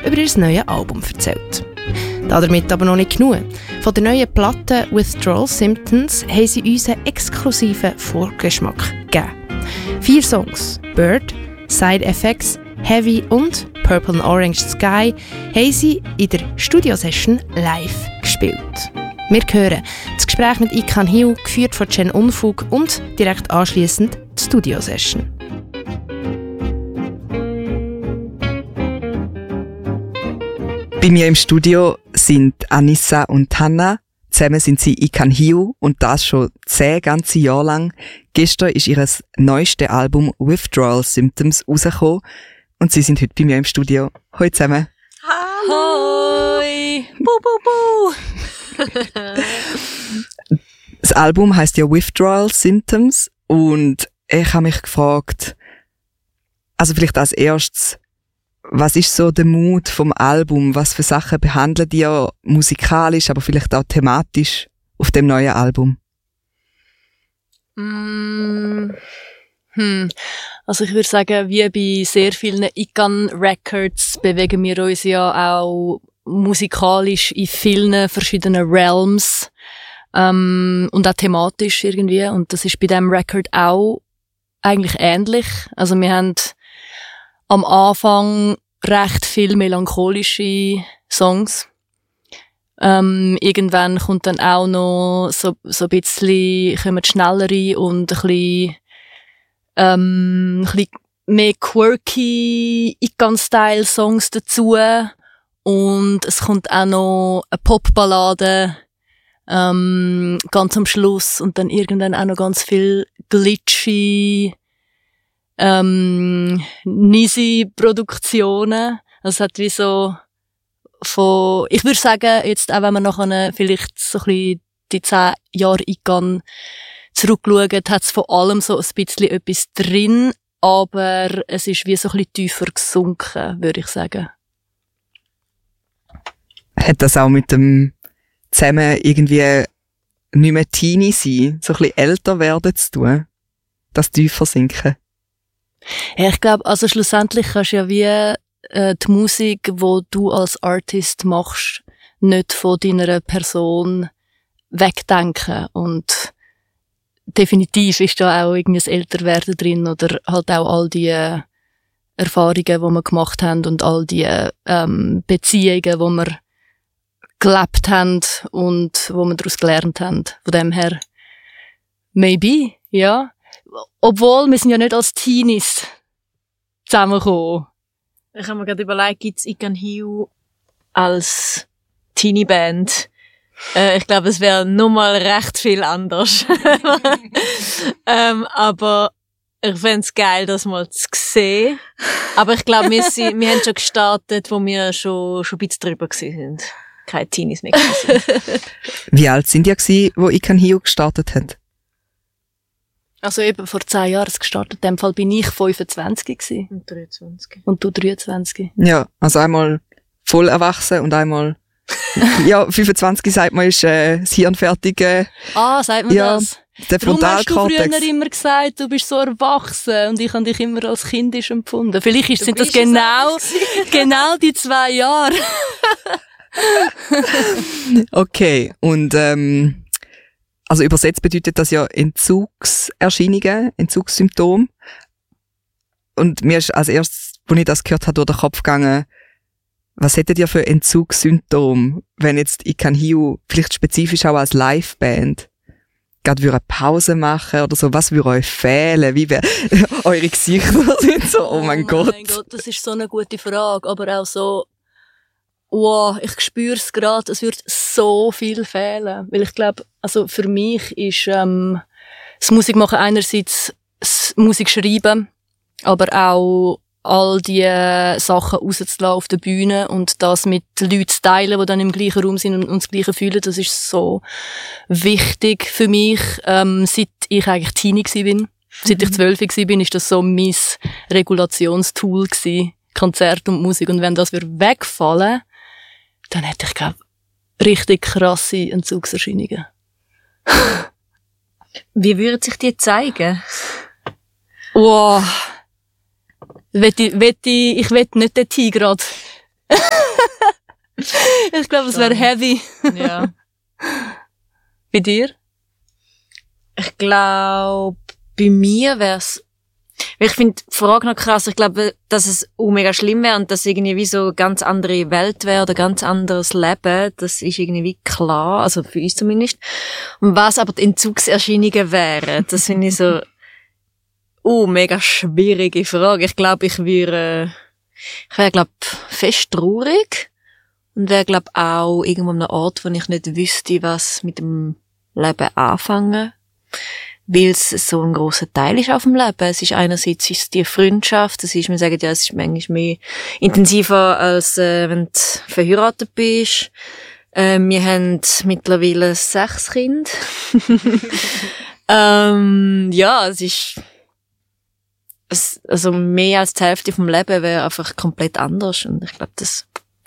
über ihr neues Album erzählt. Damit aber noch nicht genug. Von der neuen Platte «Withdrawal Symptoms» haben sie uns einen exklusiven Vorgeschmack gegeben. 4 Songs, «Bird», «Side Effects», «Heavy» und «Purple and Orange Sky» haben sie in der Studiosession live gespielt. Wir hören das Gespräch mit Ikan Hiu, geführt von Jen Unfug, und direkt anschliessend die Studiosession. Bei mir im Studio sind Anissa und Hanna. Zusammen sind sie Ikan Hiu und das schon 10 ganze Jahre lang. Gestern ist ihr neuestes Album «Withdrawal Symptoms» rausgekommen und sie sind heute bei mir im Studio. Hallo zusammen. Hallo. Hoi. Bu. Das Album heisst ja «Withdrawal Symptoms» und ich habe mich gefragt, also vielleicht als erstes, was ist so der Mood vom Album? Was für Sachen behandelt ihr musikalisch, aber vielleicht auch thematisch auf dem neuen Album? Also ich würde sagen, wie bei sehr vielen Ikan Records bewegen wir uns ja auch musikalisch in vielen verschiedenen Realms und auch thematisch irgendwie. Und das ist bei diesem Record auch eigentlich ähnlich. Also wir haben am Anfang recht viel melancholische Songs. Irgendwann kommt dann auch noch so ein bisschen, kommen schnellere und ein bisschen mehr quirky Ikan-Style-Songs dazu. Und es kommt auch noch eine Popballade ganz am Schluss und dann irgendwann auch noch ganz viel glitchy Nisi-Produktionen. Also es hat wie so von, ich würde sagen, jetzt auch wenn man nachher vielleicht so ein bisschen die 10 Jahre Ikan zurückschaut, hat es von allem so ein bisschen etwas drin, aber es ist wie so ein bisschen tiefer gesunken, würde ich sagen. Hat das auch mit dem zusammen irgendwie nicht mehr Teenie sein, so ein bisschen älter werden zu tun? Das tiefer sinken? Ja, ich glaube, also schlussendlich kannst du ja wie die Musik, die du als Artist machst, nicht von deiner Person wegdenken. Und definitiv ist da auch irgendwie das Älterwerden drin oder halt auch all die Erfahrungen, die wir gemacht haben und all die Beziehungen, die wir gelebt haben und wo wir daraus gelernt haben. Von dem her, maybe, ja. Obwohl, wir sind ja nicht als Teenies zusammengekommen. Ich habe mir gerade überlegt, gibt es Ikan Hiu als Teenie-Band? Ich glaube, es wäre nochmal recht viel anders. Aber ich fände es geil, das mal zu sehen. Aber ich glaube, wir haben schon gestartet, wo wir schon ein bisschen drüber sind. Keine Teenies mehr gewesen. Wie alt sind ihr gewesen, wo Ikan Hiu gestartet hat? Also eben vor 10 Jahren gestartet. In dem Fall bin ich 25 gewesen. Und 23. Und du 23. Ja, also einmal voll erwachsen und einmal, ja, 25 sagt man, ist das Hirn fertig. Sagt man ja, das? Der Darum hast du Frontalkortex. früher immer gesagt, du bist so erwachsen und ich habe dich immer als kindisch empfunden. Vielleicht sind das bist es genau die 2 Jahre. Okay, und also übersetzt bedeutet das ja Entzugserscheinungen, Entzugssymptome. Und mir ist als erstes, als ich das gehört habe, durch den Kopf gegangen, was hättet ihr für Entzugssymptome, wenn jetzt Ikan Hiu vielleicht spezifisch auch als Liveband gerade eine Pause machen oder so, was würde euch fehlen? Wie wäre eure Gesichter sind so, oh mein Gott. Oh mein Gott, das ist so eine gute Frage, aber auch so, wow, ich spüre es gerade, es wird so viel fehlen. Weil ich glaube, also für mich ist das Musikmachen einerseits das Musik schreiben, aber auch all die Sachen rauszulassen auf der Bühne und das mit Leuten zu teilen, die dann im gleichen Raum sind und das Gleiche fühlen, das ist so wichtig für mich. Seit ich eigentlich Teenie bin, seit ich 12 war, ist das so mein Regulationstool gewesen, Konzert und Musik. Und wenn das wegfallen, dann hätte ich, glaube richtig krasse Entzugserscheinungen. Wie würden sich die zeigen? Wow. Ich will nicht den Tiger gerade. Ich glaube, es wäre heavy. Ja. Bei dir? Ich glaube, bei mir wär's, ich finde die Frage noch krass. Ich glaube, dass es mega schlimm wäre und dass irgendwie wie so eine ganz andere Welt wäre oder ganz anderes Leben. Das ist irgendwie klar. Also für uns zumindest. Und was aber die Entzugserscheinungen wären, das finde ich so, mega schwierige Frage. Ich glaube, ich wäre, glaube fest traurig und wäre, glaube auch irgendwo an einem Ort, wo ich nicht wüsste, was mit dem Leben anfangen. Weil es so ein grosser Teil ist auf dem Leben. Es ist einerseits ist die Freundschaft, das ist, wir sagen ja, es ist manchmal mehr intensiver, als wenn du verheiratet bist. Wir haben mittlerweile 6 Kinder. Ja, es ist, also mehr als die Hälfte vom Leben wäre einfach komplett anders. Und ich glaube, das,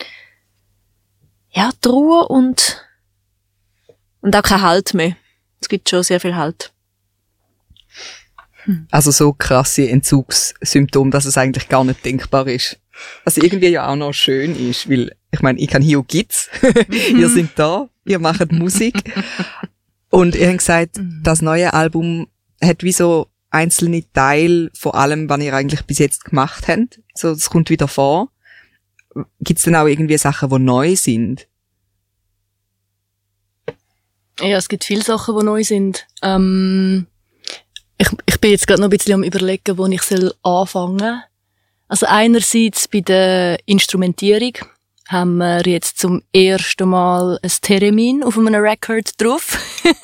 ja, die Ruhe und auch kein Halt mehr. Es gibt schon sehr viel Halt. Also so krasse Entzugssymptome, dass es eigentlich gar nicht denkbar ist. Was irgendwie ja auch noch schön ist, weil, ich meine, ich kann hier und gibt's. Ihr seid da, ihr macht Musik. Und ihr habt gesagt, das neue Album hat wie so einzelne Teile von allem, was ihr eigentlich bis jetzt gemacht habt. So, das kommt wieder vor. Gibt's denn auch irgendwie Sachen, die neu sind? Ja, es gibt viele Sachen, die neu sind. Ich bin jetzt gerade noch ein bisschen am Überlegen, wo ich anfangen soll. Also einerseits bei der Instrumentierung haben wir jetzt zum ersten Mal ein Theremin auf einem Record drauf.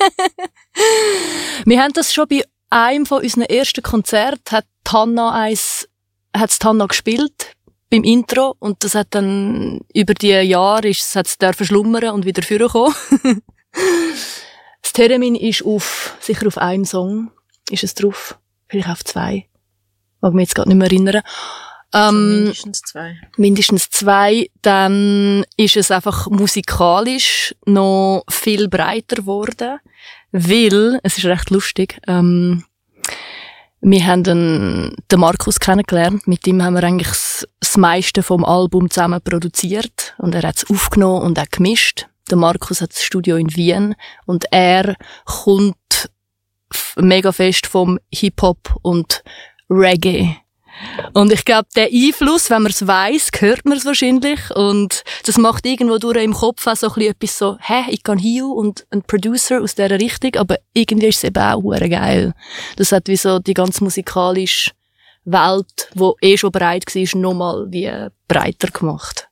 Wir haben das schon bei einem von unseren ersten Konzerten, hat Hanna gespielt beim Intro und das hat dann über die Jahre hat's dürfen schlummern und wieder vorkommen. Das Theremin ist sicher auf einem Song ist es drauf, vielleicht auf 2. Mag mich jetzt gerade nicht mehr erinnern. Mindestens 2. Mindestens 2. Dann ist es einfach musikalisch noch viel breiter geworden, weil, es ist recht lustig, wir haben den Markus kennengelernt, mit ihm haben wir eigentlich das meiste vom Album zusammen produziert und er hat es aufgenommen und auch gemischt. Der Markus hat das Studio in Wien und er kommt mega fest vom Hip-Hop und Reggae. Und ich glaube, der Einfluss, wenn man es weiss, hört man es wahrscheinlich. Und das macht irgendwo durch im Kopf auch so ein bisschen etwas so, ich kann hier und ein Producer aus dieser Richtung, aber irgendwie ist es eben auch hure geil. Das hat wie so die ganz musikalische Welt, die schon breit war, nochmal wie breiter gemacht.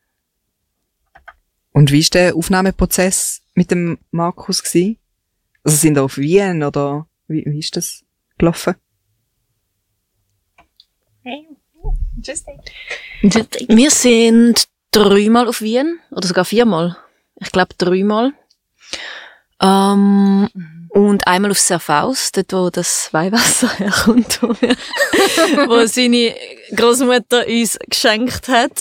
Und wie war der Aufnahmeprozess mit dem Markus gewesen? Also sind ihr auf Wien oder wie ist das gelaufen? Wir sind 3-mal auf Wien, oder sogar 4-mal. Ich glaube 3-mal. Und einmal auf Serfaus, dort wo das Weihwasser herkommt, wo seine Großmutter uns geschenkt hat.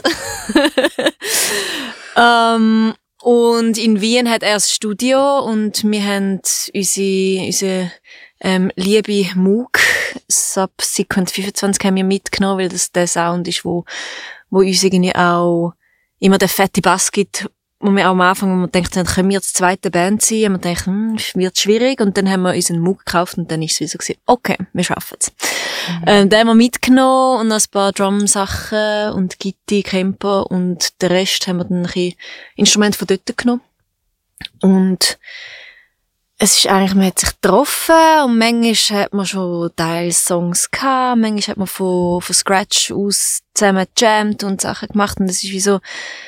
Und in Wien hat er das Studio und wir haben unsere liebe Moog Subsequent 25 haben wir mitgenommen, weil das der Sound ist, wo uns irgendwie auch immer der fette Bass gibt, wo wir auch am Anfang, wo wir denken, dann können wir jetzt zweite Band sein, und wir denken, wird schwierig, und dann haben wir unseren Moog gekauft und dann ist es wie so gewesen, okay, wir schaffen's. Den haben wir mitgenommen und noch ein paar Drum-Sachen und Gitti, Camper und den Rest haben wir dann ein bisschen Instrumente von dort genommen. Und es ist eigentlich, man hat sich getroffen und manchmal hat man schon Teilsongs gehabt, manchmal hat man von Scratch aus zusammen gejammt und Sachen gemacht, und es ist wie so,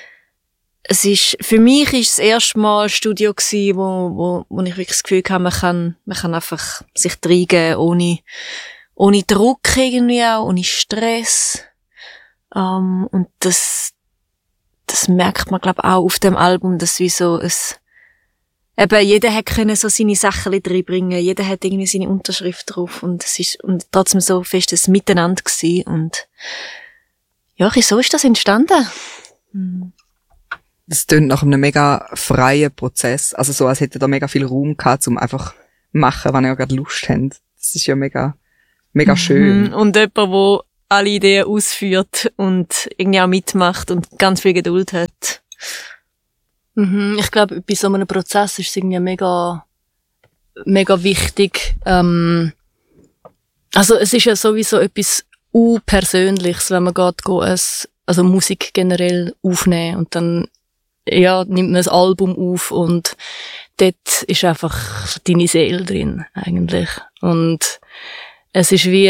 für mich ist das erste Mal Studio gewesen, wo ich wirklich das Gefühl hatte, man kann einfach sich reingeben, ohne Druck irgendwie auch, ohne Stress. Und das merkt man, glaube ich, auch auf dem Album, dass wie so eben, jeder hat können so seine Sachen reinbringen, jeder hat irgendwie seine Unterschrift drauf, und es ist, und trotzdem so fest ein Miteinander gewesen, und ja, so ist das entstanden. Das tönt nach einem mega freien Prozess, also so, als hätte da mega viel Raum gehabt, um einfach machen, wenn ihr gerade Lust habt. Das ist ja mega schön. Und jemand, der alle Ideen ausführt und irgendwie auch mitmacht und ganz viel Geduld hat. Ich glaube, bei so einem Prozess ist es irgendwie mega, mega wichtig. Also es ist ja sowieso etwas Persönliches, wenn man geht, also Musik generell aufnehmen und dann nimmt man ein Album auf und dort ist einfach deine Seele drin eigentlich. Und es ist wie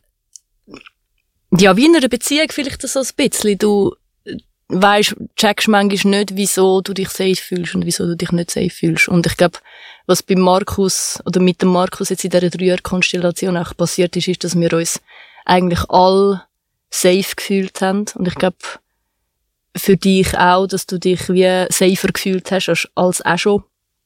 in einer Beziehung vielleicht so ein bisschen. Du checkst manchmal nicht, wieso du dich safe fühlst und wieso du dich nicht safe fühlst. Und ich glaube, was bei Markus oder mit dem Markus jetzt in dieser 3-Jahr-Konstellation auch passiert ist, dass wir uns eigentlich alle safe gefühlt haben. Und ich glaube, für dich auch, dass du dich wie safer gefühlt hast als auch schon.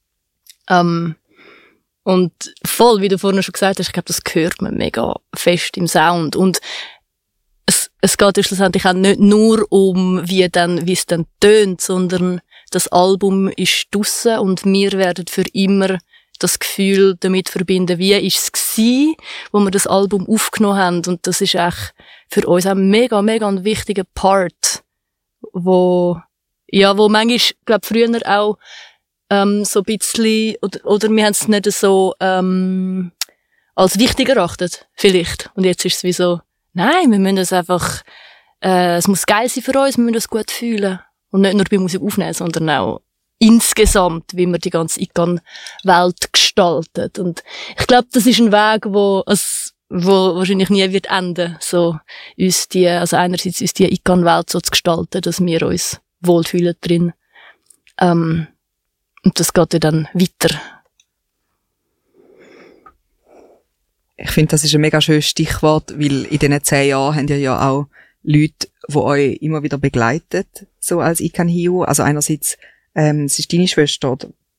Und voll, wie du vorhin schon gesagt hast, ich glaube, das hört man mega fest im Sound. Und es geht ja schlussendlich auch nicht nur um, wie es dann tönt, sondern das Album ist draussen und wir werden für immer das Gefühl damit verbinden, wie ist es gewesen, wo wir das Album aufgenommen haben. Und das ist echt für uns auch mega, mega ein wichtiger Part, wo manchmal, glaube früher auch so ein bisschen, oder wir haben es nicht so als wichtig erachtet, vielleicht. Und jetzt ist es wie so, nein, wir müssen das einfach, es muss geil sein für uns, wir müssen das gut fühlen. Und nicht nur bei Musik aufnehmen, sondern auch insgesamt, wie man die ganze Icon-Welt gestaltet. Und ich glaube, das ist ein Weg, wo wahrscheinlich nie wird enden. So, also einerseits uns die Icon-Welt so zu gestalten, dass wir uns wohlfühlen drin. Und das geht ja dann weiter. Ich finde, das ist ein mega schönes Stichwort, weil in diesen 10 Jahren haben ja auch Leute, die euch immer wieder begleitet, so als Icon Hio. Also einerseits, es ist deine Schwester,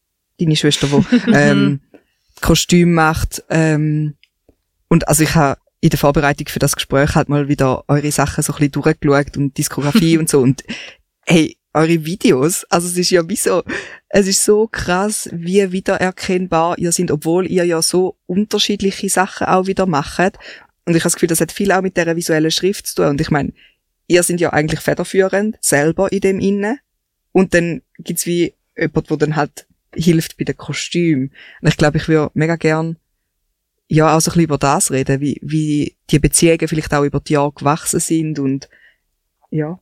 die Kostüm macht. Und also ich habe in der Vorbereitung für das Gespräch halt mal wieder eure Sachen so ein bisschen durchgeschaut und Diskografie und so. Und hey, eure Videos, also es ist so krass, wie wiedererkennbar ihr seid, obwohl ihr ja so unterschiedliche Sachen auch wieder macht. Und ich habe das Gefühl, das hat viel auch mit dieser visuellen Schrift zu tun. Und ich meine, ihr seid ja eigentlich federführend, selber in dem Innen. Und dann gibt's wie jemand, der dann halt hilft bei den Kostümen. Und ich glaube, ich würde mega gern auch so ein bisschen über das reden, wie die Beziehungen vielleicht auch über die Jahre gewachsen sind und ja.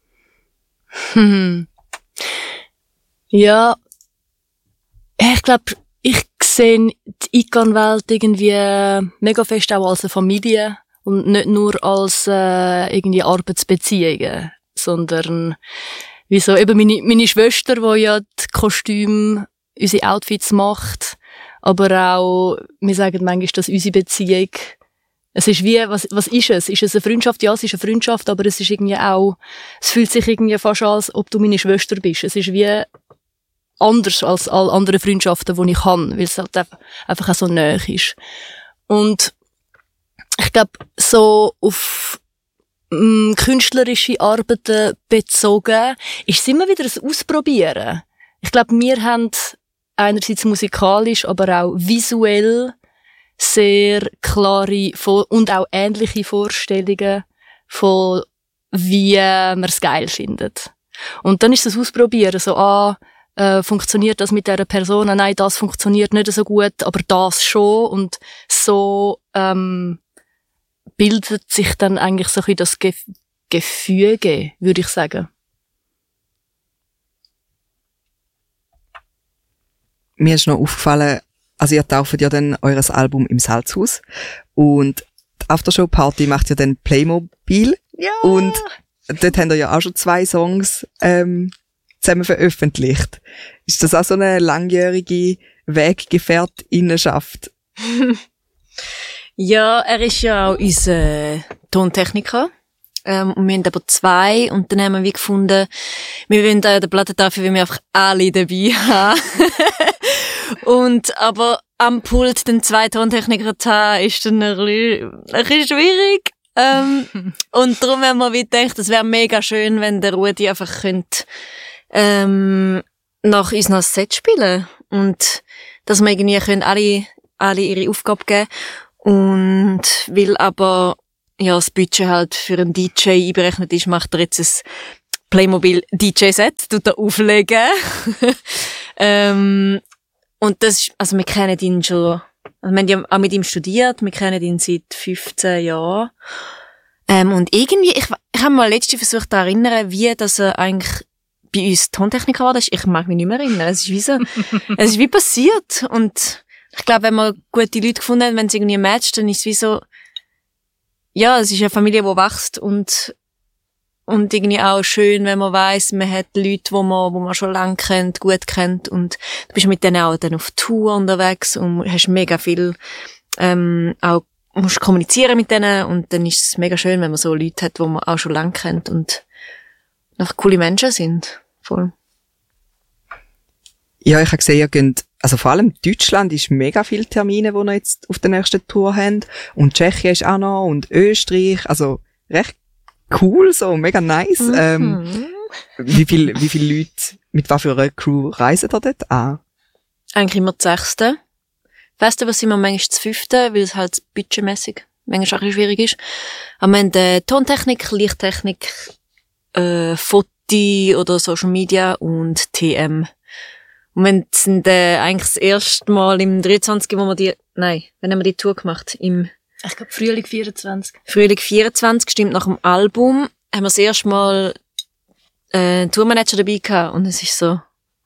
Ja, ich glaube, ich sehe die Icon-Welt irgendwie mega fest auch als eine Familie und nicht nur als irgendwie Arbeitsbeziehungen, sondern wie so eben meine Schwester, die ja die Kostüme, unsere Outfits macht, aber auch, wir sagen manchmal, dass unsere Beziehung, es ist wie, was ist es? Ist es eine Freundschaft? Ja, es ist eine Freundschaft, aber es ist irgendwie auch, es fühlt sich irgendwie fast an, als ob du meine Schwester bist. Es ist wie anders als alle anderen Freundschaften, die ich habe, weil es halt einfach auch so nahe ist. Und ich glaube, so auf künstlerische Arbeiten bezogen, ist es immer wieder ein Ausprobieren. Ich glaube, wir haben einerseits musikalisch, aber auch visuell sehr klare und auch ähnliche Vorstellungen von, wie man es geil findet. Und dann ist das Ausprobieren, so, funktioniert das mit dieser Person? Nein, das funktioniert nicht so gut, aber das schon. Und so bildet sich dann eigentlich so ein bisschen das Gefüge, würde ich sagen. Mir ist noch aufgefallen, also ihr tauft ja dann eures Album im Salzhaus und die Aftershow-Party macht ja dann Playmobil. Ja! Und dort habt ihr ja auch schon 2 Songs zusammen veröffentlicht. Ist das auch so eine langjährige Weggefährtinnenschaft? Ja, er ist ja auch unser Tontechniker. Und wir haben aber 2 und dann haben wir wie gefunden, wir wollen da den Plattentafel, weil wir einfach alle dabei haben. Und aber am Pult den 2 Tontechniker zu haben, ist dann ein bisschen schwierig. Und darum haben wir wie gedacht, es wäre mega schön, wenn der Rudi einfach könnte nach uns noch ein Set spielen und dass wir irgendwie können alle ihre Aufgabe geben. Und weil aber ja das Budget halt für einen DJ einberechnet ist, macht er jetzt Playmobil DJ-Set, tut er auflegen. Und das ist, also wir kennen ihn schon, also wir haben ja auch mit ihm studiert, wir kennen ihn seit 15 Jahren. Und irgendwie, ich habe mal letztens versucht zu erinnern, wie dass er eigentlich bei uns Tontechniker war. Ich mag mich nicht mehr erinnern. Es ist wie so, es ist wie passiert. Und ich glaube, wenn man gute Leute gefunden hat, wenn es irgendwie matcht, dann ist es wie so, ja, es ist eine Familie, die wächst und irgendwie auch schön, wenn man weiss, man hat Leute, wo man schon lange kennt, gut kennt und du bist mit denen auch dann auf Tour unterwegs und hast mega viel, auch musst kommunizieren mit denen und dann ist es mega schön, wenn man so Leute hat, die man auch schon lange kennt und einfach coole Menschen sind. Voll. Ja, ich habe gesehen, ihr könnt, also vor allem Deutschland ist mega viele Termine, die ihr jetzt auf der nächsten Tour habt. Und Tschechien ist auch noch und Österreich, also recht cool, so mega nice. Wie viele Leute, mit was für einer Crew reisen ihr dort an? Eigentlich immer das 6. Festival sind wir manchmal das 5., weil es halt budgetmässig manchmal auch ein bisschen schwierig ist. Aber wir haben Tontechnik, Lichttechnik, Foto oder Social Media und TM. Und wir sind eigentlich das erste Mal im 23., wenn haben wir die Tour gemacht? Ich glaube Frühling 24. Frühling 24, stimmt, nach dem Album, haben wir das erste Mal einen Tourmanager dabei gehabt und es ist so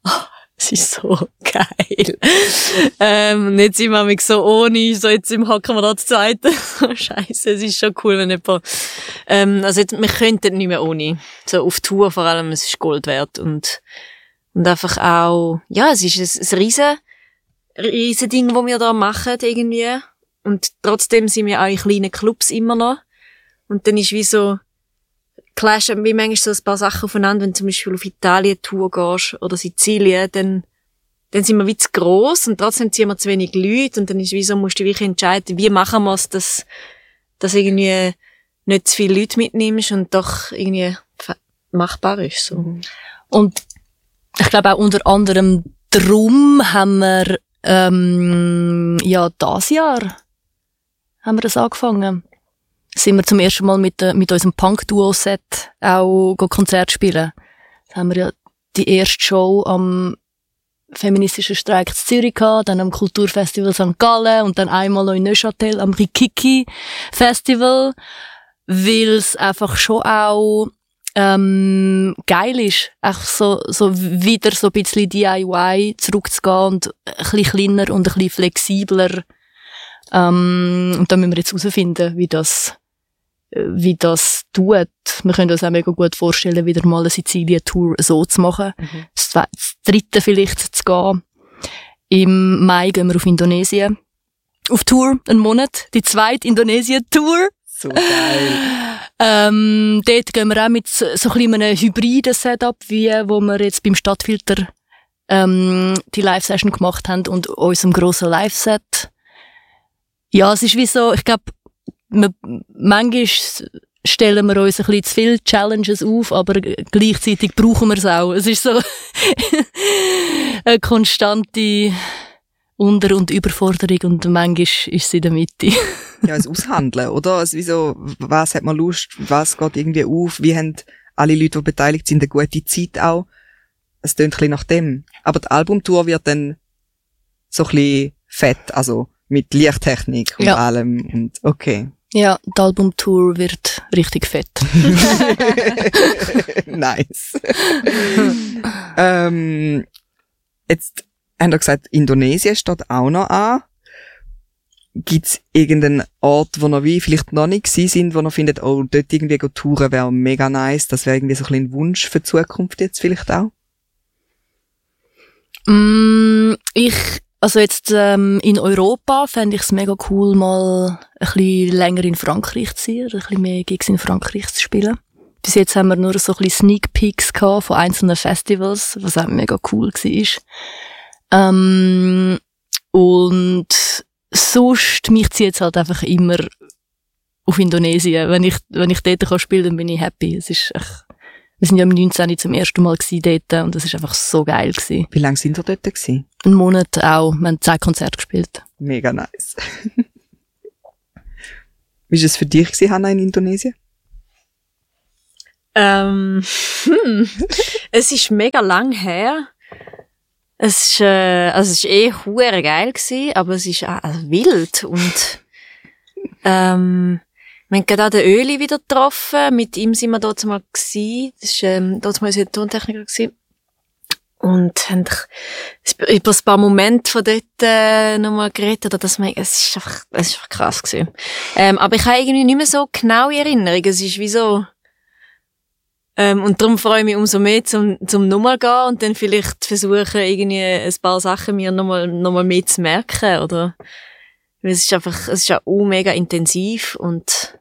geil. Und jetzt sind wir so ohne, so jetzt hocken wir da zu zweit. So Scheisse, es ist schon cool, wenn jemand, also jetzt, wir könnten nicht mehr ohne. So auf Tour vor allem, es ist Gold wert und einfach auch, ja, es ist ein riesen Ding, das wir da machen, irgendwie. Und trotzdem sind wir auch in kleinen Clubs immer noch. Und dann ist wie so, clashen wie manchmal so ein paar Sachen aufeinander, wenn du zum Beispiel auf Italien-Tour gehst oder Sizilien, dann sind wir wie zu gross und trotzdem ziehen wir zu wenig Leute und dann ist wie so, musst du wirklich entscheiden, wie machen wir es, dass irgendwie nicht zu viele Leute mitnimmst und doch irgendwie machbar ist, so. Und ich glaube auch unter anderem drum haben wir, dieses Jahr haben wir das angefangen. Sind wir zum ersten Mal mit unserem Punk-Duo-Set auch Konzert spielen. Da haben wir ja die erste Show am feministischen Streik in Zürich gehabt, dann am Kulturfestival St. Gallen und dann einmal noch in Neuchâtel am Rikiki-Festival, weil es einfach schon auch geil ist, einfach so wieder so ein bisschen DIY zurückzugehen und ein bisschen kleiner und ein bisschen flexibler. Und da müssen wir jetzt herausfinden, wie das tut. Wir können uns auch mega gut vorstellen, wieder mal eine Sizilien-Tour so zu machen. Das dritte vielleicht zu gehen. Im Mai gehen wir auf Indonesien. Auf Tour, einen Monat. Die zweite Indonesien-Tour. So geil. Dort gehen wir auch mit so ein einem hybriden Setup, wie wo wir jetzt beim Stadtfilter die Live-Session gemacht haben und unserem grossen Live-Set. Ja, es ist wie so, ich glaube, manchmal stellen wir uns ein bisschen zu viele Challenges auf, aber gleichzeitig brauchen wir es auch. Es ist so eine konstante Unter- und Überforderung und manchmal ist es in der Mitte. Ja, es Aushandeln, oder? Also wieso, was hat man Lust, was geht irgendwie auf, wie haben alle Leute, die beteiligt sind, eine gute Zeit auch. Es tönt ein bisschen nach dem. Aber die Albumtour wird dann so ein bisschen fett, also mit Lichttechnik und allem und okay. Ja, die Albumtour wird richtig fett. Nice. Jetzt haben wir gesagt, Indonesien steht auch noch an. Gibt's irgendeinen Ort, wo wir vielleicht noch nicht gewesen sind, wo wir findet, oh, dort irgendwie touren wäre mega nice, das wäre irgendwie so ein bisschen ein Wunsch für die Zukunft jetzt vielleicht auch? Also jetzt in Europa fände ich es mega cool, mal ein bisschen länger in Frankreich zu sein, oder ein bisschen mehr Gigs in Frankreich zu spielen. Bis jetzt haben wir nur so ein bisschen Sneak Peeks gehabt von einzelnen Festivals, was auch mega cool war. Und sonst, mich zieht jetzt halt einfach immer auf Indonesien. Wenn ich dort spielen kann, dann bin ich happy. Es ist echt, wir sind ja im 19. zum ersten Mal dort und das ist einfach so geil gewesen. Wie lange sind wir dort gewesen? Einen Monat auch. Wir haben 10 Konzerte gespielt. Mega nice. Wie war es für dich gewesen, Hannah, in Indonesien? Es ist mega lang her. Es ist hure geil gewesen, aber es ist auch wild und wir haben gerade auch den Öli wieder getroffen. Mit ihm sind wir dort mal gewesen. Das ist dort mal unser Tontechniker gewesen. Und haben über ein paar Momente von dort nochmal geredet. Oder es ist einfach krass gewesen. Aber ich habe irgendwie nicht mehr so genau in Erinnerung. Es ist wie so und darum freue ich mich umso mehr zum nochmal gehen und dann vielleicht versuchen, irgendwie ein paar Sachen mir nochmal mehr zu merken, oder? Weil es ist ja auch mega intensiv und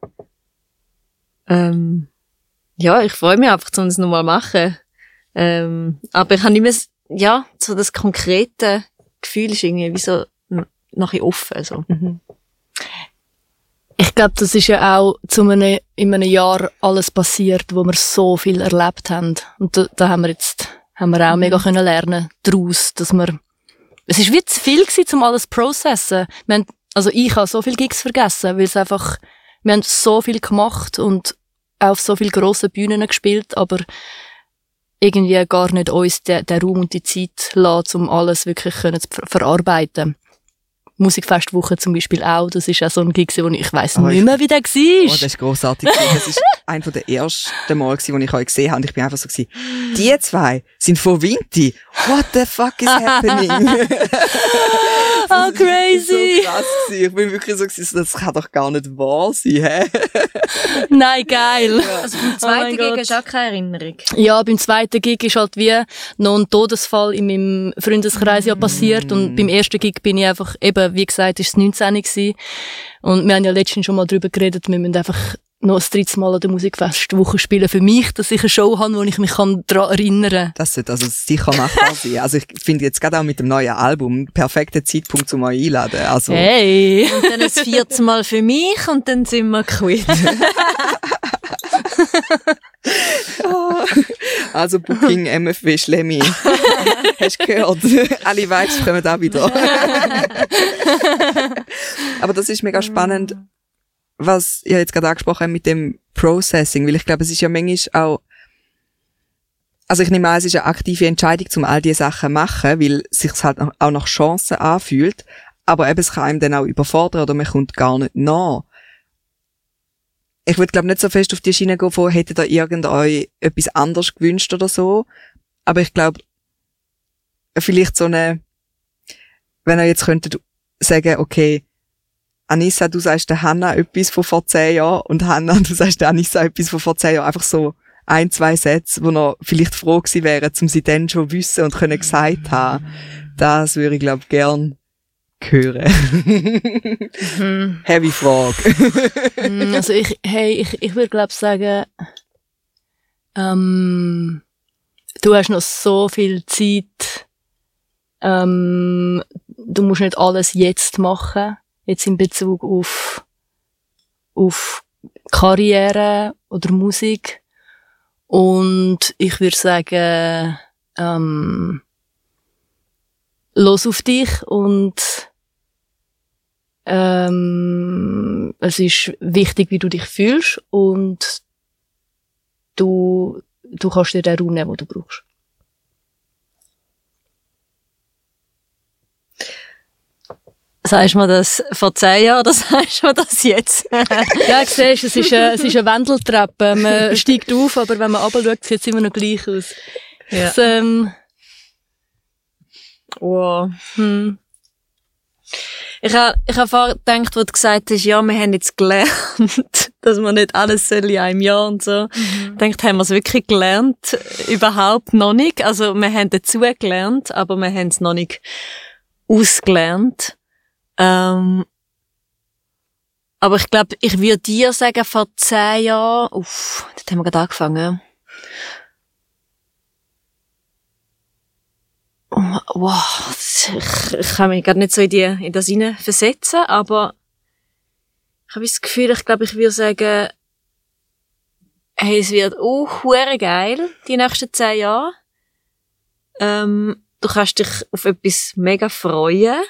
ja, ich freue mich einfach, um es nochmal machen. Aber ich habe nicht mehr, so das konkrete Gefühl ist irgendwie wie so nachher offen, so. Mhm. Ich glaube, das ist ja auch in einem Jahr alles passiert, wo wir so viel erlebt haben. Und da haben wir auch mega können lernen daraus, dass es ist wie zu viel gewesen, um alles zu processen. Ich habe so viele Gigs vergessen, weil wir haben so viel gemacht und auf so viele grosse Bühnen gespielt, aber irgendwie gar nicht uns den Raum und die Zeit lassen, um alles wirklich zu verarbeiten. Musikfestwoche zum Beispiel auch, das ist auch so ein Gig, wo ich weiss nicht mehr, wie der war. Oh, das ist grossartig. Das ist einer der ersten Mal, wo ich euch gesehen habe. Und ich bin einfach so gewesen, die zwei sind von Vinti. What the fuck is happening? Oh, crazy. So krass gewesen. Ich bin wirklich so gewesen, das kann doch gar nicht wahr sein, hä? Nein, geil. Also beim zweiten Gig hast du auch keine Erinnerung? Ja, beim zweiten Gig ist halt wie noch ein Todesfall in meinem Freundeskreis ja passiert und beim ersten Gig bin ich einfach eben, wie gesagt, ist es 19 gewesen. Und wir haben ja letztens schon mal drüber geredet, wir müssen einfach noch ein drittes Mal an der Musikfestwoche spielen für mich, dass ich eine Show habe, wo ich mich daran erinnern kann. Das sollte also sicher machbar sein. Also ich finde jetzt gerade auch mit dem neuen Album perfekter Zeitpunkt, um euch einladen. Also. Hey! Und dann ein viertes Mal für mich und dann sind wir quitt. Also Booking MFW Schlemmi. Hast du gehört? Alle Vibes kommen auch wieder. Aber das ist mega spannend, was ihr jetzt gerade angesprochen habt mit dem Processing, weil ich glaube, es ist ja manchmal auch, also ich nehme an, es ist eine aktive Entscheidung, um all diese Sachen zu machen, weil es sich halt auch nach Chancen anfühlt, aber eben es kann einem dann auch überfordern oder man kommt gar nicht nach. Ich würde glaube nicht so fest auf die Schiene gehen, von hättet ihr irgendeuch etwas anderes gewünscht oder so, aber ich glaube, vielleicht so eine, wenn ihr jetzt könntet sagen, okay, Anissa, du sagst der Hannah etwas von vor 10 Jahren und Hannah, du sagst der Anissa etwas von vor 10 Jahren. Einfach so 1, 2 Sätze, wo noch vielleicht froh gewesen wären, um sie dann schon wissen und können gesagt haben. Das würde ich, glaube gern hören. Heavy Frage. Also ich würde glaube sagen, du hast noch so viel Zeit, du musst nicht alles jetzt machen. Jetzt in Bezug auf Karriere oder Musik. Und ich würde sagen, los auf dich und es ist wichtig, wie du dich fühlst und du kannst dir den Raum nehmen, den du brauchst. Sagst du mir das vor 10 Jahren oder sagst du mir das jetzt? Ja, siehst, es ist eine Wendeltreppe. Man steigt auf, aber wenn man runterschaut, sieht es immer noch gleich aus. Ja. Das, wow. Ich hab vorher gedacht, wo du gesagt hast, ja, wir haben jetzt gelernt, dass man nicht alles soll in einem Jahr und so. Ich dachte, haben wir es wirklich gelernt? Überhaupt noch nicht. Also, wir haben dazu gelernt, aber wir haben es noch nicht ausgelernt. Aber ich glaube, ich würde dir sagen, vor 10 Jahren, dort haben wir gerade angefangen. Wow, ich kann mich gerade nicht so in das hinein versetzen, aber ich habe das Gefühl, ich glaube, ich würde sagen, hey, es wird hure geil, die nächsten 10 Jahre. Du kannst dich auf etwas mega freuen.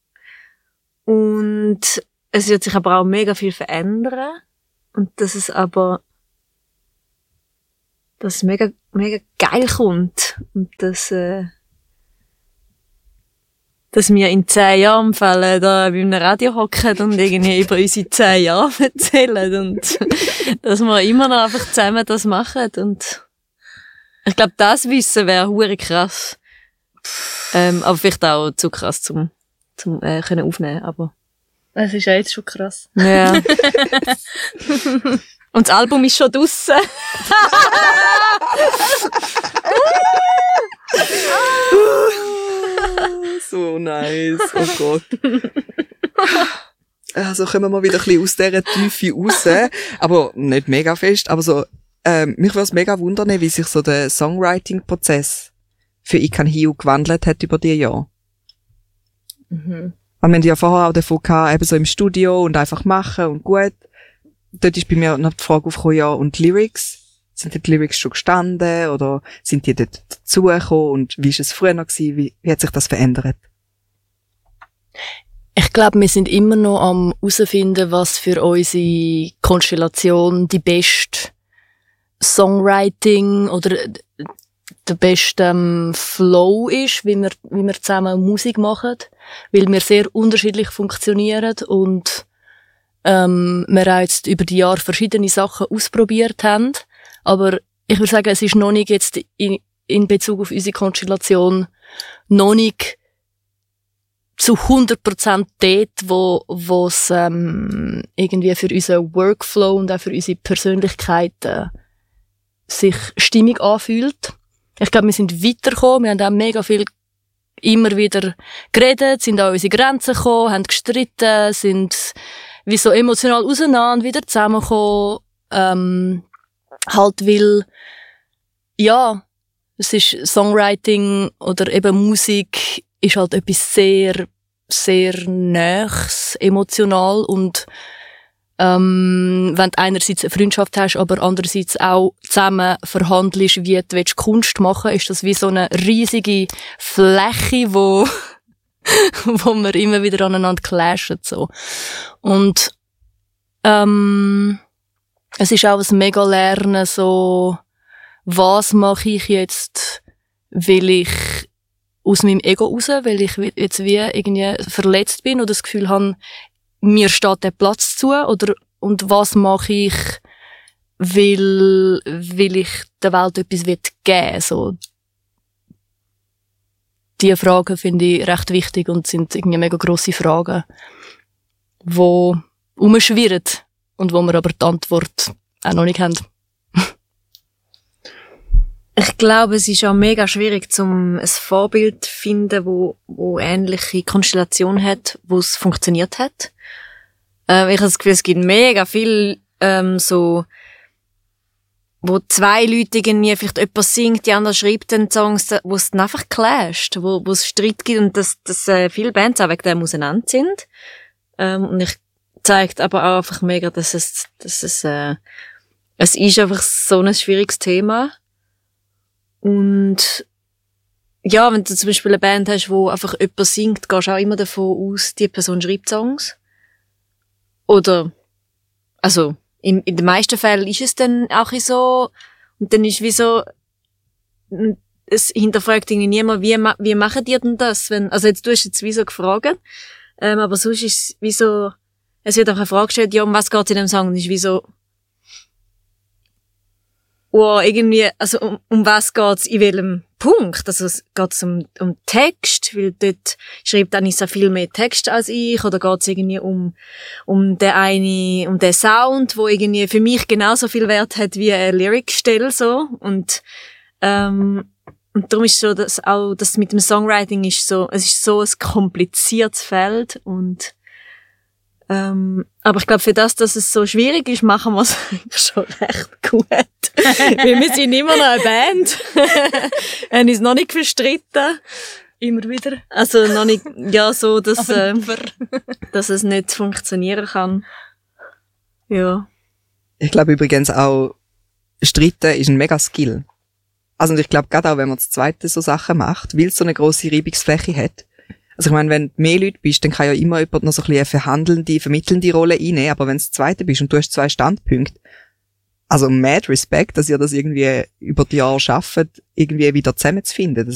Und es wird sich aber auch mega viel verändern. Und dass es aber es mega, mega geil kommt. Und dass wir in 10 Jahren im Fall da bei einem Radio hocken und irgendwie über unsere 10 Jahre erzählen und dass wir immer noch einfach zusammen das machen. Und ich glaube, das Wissen wäre hure krass. Aber vielleicht auch zu krass zum können aufnehmen, aber. Es ist ja jetzt schon krass. Ja. Und das Album ist schon draussen. So nice, oh Gott. Also kommen wir wieder ein bisschen aus dieser Tiefe raus, aber nicht mega fest, aber so, mich würde es mega wundern, wie sich so der Songwriting-Prozess für Ich kann Hiu gewandelt hat über die Jahre. Mhm. Wir haben ja vorher auch davon gehabt, eben so im Studio und einfach machen und gut. Dort ist bei mir noch die Frage aufgekommen, ja, und Lyrics? Sind die Lyrics schon gestanden oder sind die dort dazugekommen und wie ist es früher noch gewesen? Wie hat sich das verändert? Ich glaube, wir sind immer noch am herausfinden, was für unsere Konstellation die beste Songwriting oder der beste Flow ist, wie wir zusammen Musik machen, weil wir sehr unterschiedlich funktionieren und wir auch jetzt über die Jahre verschiedene Sachen ausprobiert haben. Aber ich würde sagen, es ist noch nicht jetzt in Bezug auf unsere Konstellation noch nicht zu 100% dort, wo es irgendwie für unseren Workflow und auch für unsere Persönlichkeit sich stimmig anfühlt. Ich glaube, wir sind weitergekommen, wir haben auch mega viel immer wieder geredet, sind an unsere Grenzen gekommen, haben gestritten, sind wie so emotional auseinander wieder zusammengekommen. Halt weil, ja, es ist Songwriting oder eben Musik ist halt etwas sehr, sehr Nächs, emotional und wenn du einerseits eine Freundschaft hast, aber andererseits auch zusammen verhandelst, wie du Kunst machen willst, ist das wie so eine riesige Fläche, wo wir immer wieder aneinander clashen, so. Und, es ist auch ein mega Lernen, so, was mache ich jetzt, weil ich aus meinem Ego raus, weil ich jetzt wie irgendwie verletzt bin oder das Gefühl habe, mir steht der Platz zu, und was mache ich, weil ich der Welt etwas geben will, so. Diese Fragen finde ich recht wichtig und sind irgendwie mega grosse Fragen, die umschwirren und wo wir aber die Antwort auch noch nicht haben. Ich glaube, es ist auch mega schwierig, ein Vorbild zu finden, wo ähnliche Konstellation hat, wo es funktioniert hat. Ich habe das Gefühl, es gibt mega viel, so, wo zwei Leute irgendwie, vielleicht jemand singt, die andere schreibt dann Songs, wo es dann einfach clasht, wo es Streit gibt und dass viele Bands auch wegen dem auseinander sind. Und ich zeigt aber auch einfach mega, dass es ist einfach so ein schwieriges Thema. Und ja, wenn du zum Beispiel eine Band hast, wo einfach jemand singt, gehst du auch immer davon aus, die Person schreibt Songs. Oder, also, in den meisten Fällen ist es dann auch so, und dann ist wie so, es hinterfragt irgendwie niemand, wie machen die denn das? Also jetzt, du hast jetzt wie so gefragt, aber sonst ist es wie so, es wird auch eine Frage gestellt, ja, um was geht es in dem Song? Und ist wie so, wow, irgendwie, also um was geht's in welchem Punkt? Also es geht's um Text, weil dort schreibt Anissa viel mehr Text als ich, oder geht's irgendwie um den Sound, wo irgendwie für mich genauso viel Wert hat wie eine Lyricstelle, so. Und darum ist so, dass auch das mit dem Songwriting ist so, es ist so ein kompliziertes Feld und aber ich glaube, für das, dass es so schwierig ist, machen wir es schon recht gut. Weil wir sind immer noch eine Band. Wir haben uns noch nicht verstritten. Immer wieder. Also noch nicht, ja, so, dass es nicht funktionieren kann. Ja. Ich glaube übrigens auch, Streiten ist ein mega Skill. Also und ich glaube, gerade auch, wenn man das Zweite so Sachen macht, weil es so eine grosse Reibungsfläche hat. Also ich meine, wenn du mehr Leute bist, dann kann ja immer jemand noch so ein bisschen eine verhandelnde, vermittelnde Rolle einnehmen, aber wenn du das Zweite bist und du hast 2 Standpunkte, also mad Respekt, dass ihr das irgendwie über die Jahre schafft, irgendwie wieder zusammenzufinden.